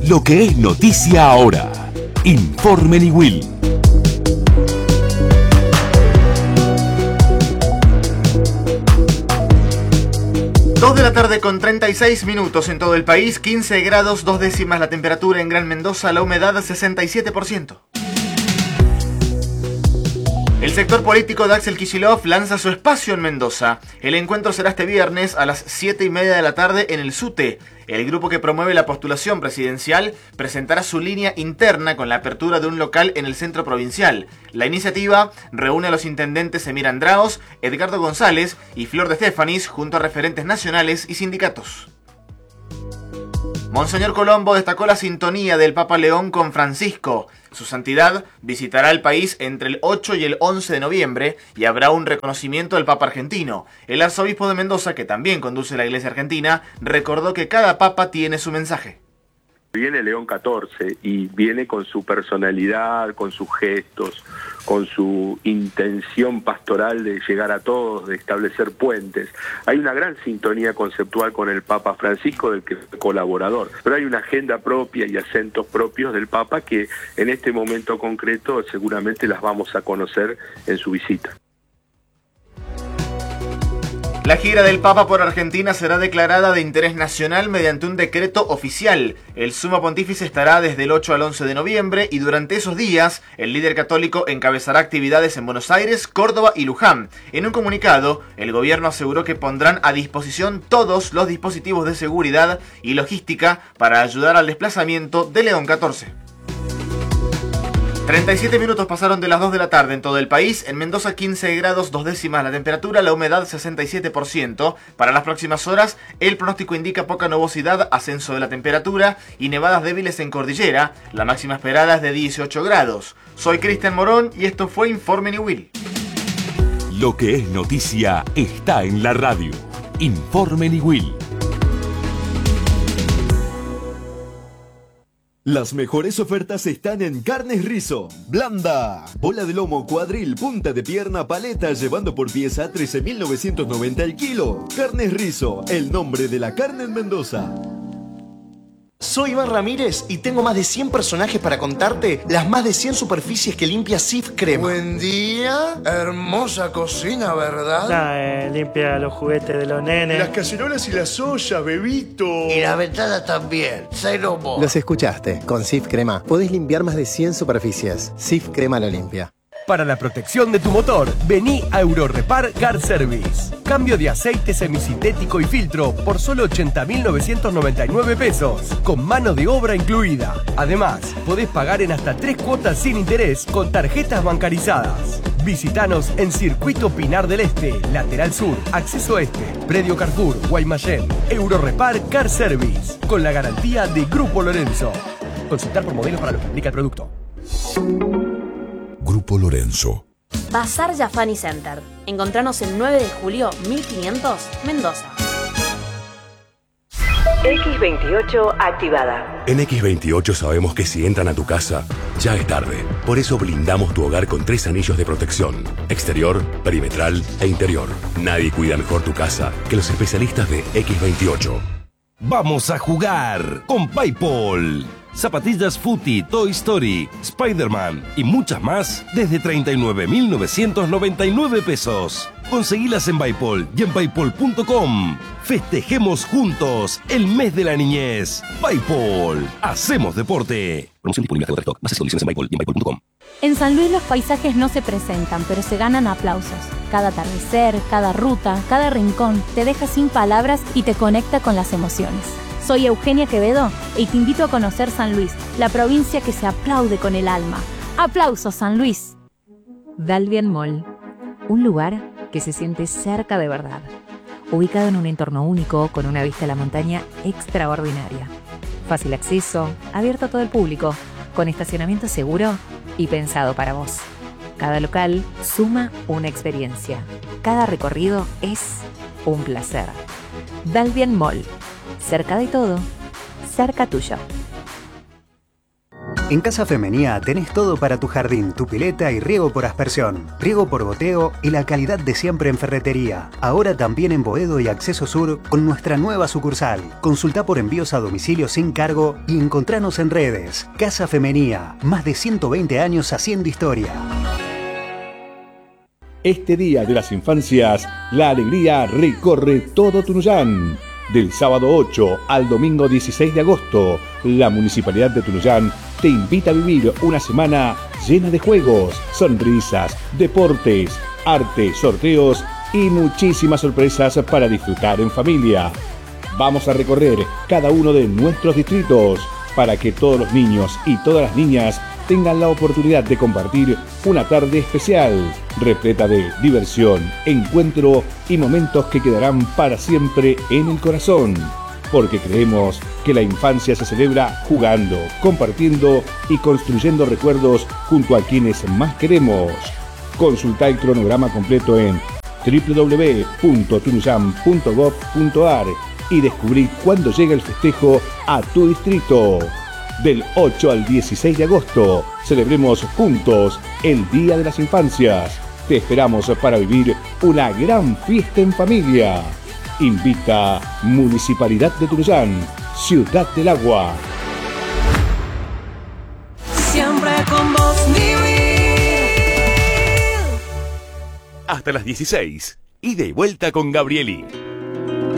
Lo que es noticia ahora. Informe Niwil. 2 de la tarde con 36 minutos en todo el país, 15 grados 2 décimas la temperatura en Gran Mendoza, la humedad 67%. El sector político de Axel Kicillof lanza su espacio en Mendoza. El encuentro será este viernes a las 7:30 de la tarde en el SUTE. El grupo que promueve la postulación presidencial presentará su línea interna con la apertura de un local en el centro provincial. La iniciativa reúne a los intendentes Emir Andraos, Edgardo González y Flor de Stefanis junto a referentes nacionales y sindicatos. Monseñor Colombo destacó la sintonía del Papa León con Francisco. Su santidad visitará el país entre el 8 y el 11 de noviembre y habrá un reconocimiento del Papa argentino. El arzobispo de Mendoza, que también conduce la Iglesia Argentina, recordó que cada Papa tiene su mensaje. Viene León XIV y viene con su personalidad, con sus gestos, con su intención pastoral de llegar a todos, de establecer puentes. Hay una gran sintonía conceptual con el Papa Francisco, del que es colaborador, pero hay una agenda propia y acentos propios del Papa que en este momento concreto seguramente las vamos a conocer en su visita. La gira del Papa por Argentina será declarada de interés nacional mediante un decreto oficial. El Sumo Pontífice estará desde el 8 al 11 de noviembre y durante esos días el líder católico encabezará actividades en Buenos Aires, Córdoba y Luján. En un comunicado, el gobierno aseguró que pondrán a disposición todos los dispositivos de seguridad y logística para ayudar al desplazamiento de León XIV. 37 minutos pasaron de las 2 de la tarde en todo el país. En Mendoza 15 grados 2 décimas la temperatura, la humedad 67%. Para las próximas horas el pronóstico indica poca nubosidad, ascenso de la temperatura y nevadas débiles en cordillera. La máxima esperada es de 18 grados. Soy Cristian Morón y esto fue Informe Niwil. Lo que es noticia está en la radio. Informe Niwil. Las mejores ofertas están en Carnes Rizo. Blanda, bola de lomo, cuadril, punta de pierna, paleta, llevando por pieza 13.990 el kilo. Carnes Rizo, el nombre de la carne en Mendoza. Soy Iván Ramírez y tengo más de 100 personajes para contarte las más de 100 superficies que limpia Cif Crema. Buen día, hermosa cocina, ¿verdad? Limpia los juguetes de los nenes. Las cacerolas y las ollas, bebito. Y la ventana también, cero mo. Los escuchaste, con Cif Crema podés limpiar más de 100 superficies. Cif Crema lo limpia. Para la protección de tu motor, vení a Eurorepar Car Service. Cambio de aceite semisintético y filtro por solo 80.999 pesos, con mano de obra incluida. Además, podés pagar en hasta 3 cuotas sin interés con tarjetas bancarizadas. Visítanos en Circuito Pinar del Este, Lateral Sur, Acceso Este, Predio Carrefour, Guaymallén. Eurorepar Car Service, con la garantía de Grupo Lorenzo. Consultar por modelos para lo que implica el producto. Grupo Lorenzo. Bazar Jafani Center. Encontranos el 9 de julio 1500, Mendoza. X28 activada. En X28 sabemos que si entran a tu casa, ya es tarde. Por eso blindamos tu hogar con 3 anillos de protección: exterior, perimetral e interior. Nadie cuida mejor tu casa que los especialistas de X28. Vamos a jugar con PayPal. Zapatillas Footy, Toy Story, Spider-Man y muchas más desde 39.999 pesos. Conseguilas en PayPal y en paypal.com. Festejemos juntos el mes de la niñez. PayPal. Hacemos deporte. Promoción disponible hasta stock. Bases y condiciones en PayPal y en paypal.com. En San Luis los paisajes no se presentan, pero se ganan aplausos. Cada atardecer, cada ruta, cada rincón te deja sin palabras y te conecta con las emociones. Soy Eugenia Quevedo y te invito a conocer San Luis, la provincia que se aplaude con el alma. ¡Aplausos, San Luis! Dalvian Mall, un lugar que se siente cerca de verdad. Ubicado en un entorno único con una vista a la montaña extraordinaria. Fácil acceso, abierto a todo el público, con estacionamiento seguro y pensado para vos. Cada local suma una experiencia. Cada recorrido es un placer. Dalvian Mall. Cerca de todo, cerca tuyo. En Casa Femenía tenés todo para tu jardín, tu pileta y riego por aspersión, riego por goteo y la calidad de siempre en ferretería. Ahora también en Boedo y Acceso Sur con nuestra nueva sucursal. Consulta por envíos a domicilio sin cargo y encontranos en redes. Casa Femenía, más de 120 años haciendo historia. Este Día de las Infancias, la alegría recorre todo Tunuyán. Del sábado 8 al domingo 16 de agosto, la Municipalidad de Tunuyán te invita a vivir una semana llena de juegos, sonrisas, deportes, arte, sorteos y muchísimas sorpresas para disfrutar en familia. Vamos a recorrer cada uno de nuestros distritos para que todos los niños y todas las niñas tengan la oportunidad de compartir una tarde especial, repleta de diversión, encuentro y momentos que quedarán para siempre en el corazón. Porque creemos que la infancia se celebra jugando, compartiendo y construyendo recuerdos junto a quienes más queremos. Consulta el cronograma completo en www.tunuyán.gov.ar y descubrí cuándo llega el festejo a tu distrito. Del 8 al 16 de agosto, celebremos juntos el Día de las Infancias. Te esperamos para vivir una gran fiesta en familia. Invita Municipalidad de Tunuyán, Ciudad del Agua. Siempre con vos, Hasta las 16. Ida y vuelta con Gabrieli.